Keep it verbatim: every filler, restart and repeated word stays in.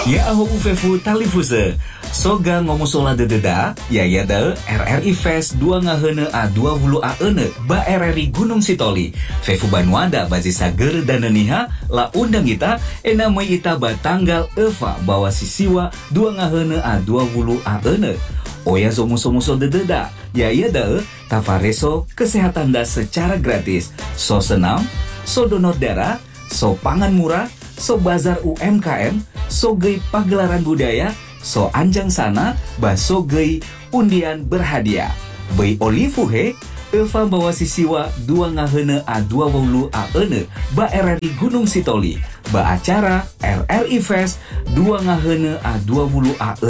Ya aho ufefu talifuse soga ngomusola dededa ya ya de R R I Fest dua ngahene a dua puluh a ene ba R R I Gunung Sitoli fefu banuada bazi sager dan niha la undang kita ena mai ita ba tanggal eva bawa sisiwa dua ngahene a dua puluh a ene oya zomuso-muso dededa ya ya de tafareso kesehatan da secara gratis so senam so donor darah so pangan murah so bazar U M K M so gei pagelaran budaya, so anjang sana, baso gei undian berhadiah. Bei olivuhe, Eva bawa sisiwa dua ngahene a dua puluh a ene, ba R R I Gunung Sitoli, ba acara R R I Fest dua ngahene a dua puluh a ene.